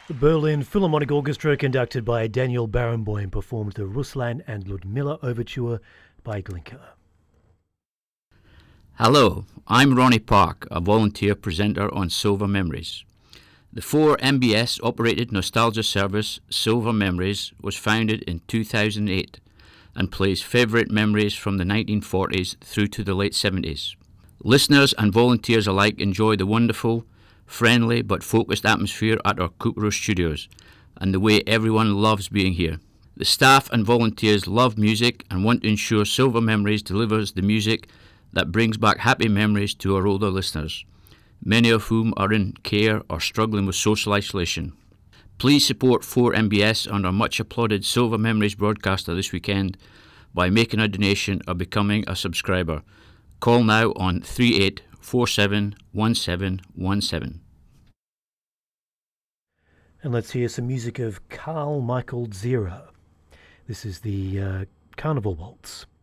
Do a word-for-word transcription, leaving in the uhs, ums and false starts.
The Berlin Philharmonic Orchestra, conducted by Daniel Barenboim, performed the Ruslan and Ludmilla Overture by Glinka. Hello, I'm Ronnie Park, a volunteer presenter on Silver Memories. The four M B S operated nostalgia service Silver Memories was founded in two thousand eight and plays favourite memories from the nineteen forties through to the late seventies. Listeners and volunteers alike enjoy the wonderful, friendly but focused atmosphere at our Kookaroo studios and the way everyone loves being here. The staff and volunteers love music and want to ensure Silver Memories delivers the music that brings back happy memories to our older listeners, many of whom are in care or struggling with social isolation. Please support four M B S and our much applauded Silver Memories broadcaster this weekend by making a donation or becoming a subscriber. Call now on three eight four seven one seven one seven. And let's hear some music of Carl Michael Zero. This is the uh, Carnival Waltz.